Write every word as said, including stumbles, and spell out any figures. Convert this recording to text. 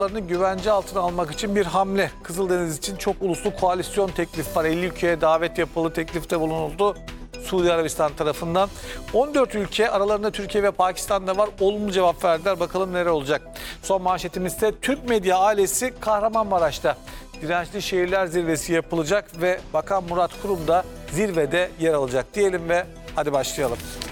güvence altına almak için bir hamle. Kızıldeniz için çok uluslu koalisyon teklifi var. elli ülkeye davet yapıldı, teklifte bulunuldu Suudi Arabistan tarafından. on dört ülke, aralarında Türkiye ve Pakistan da var. Olumlu cevap verdiler. Bakalım neler olacak. Son manşetimizde Türk medya ailesi Kahramanmaraş'ta Dirençli Şehirler Zirvesi yapılacak ve Bakan Murat Kurum da zirvede yer alacak diyelim ve hadi başlayalım.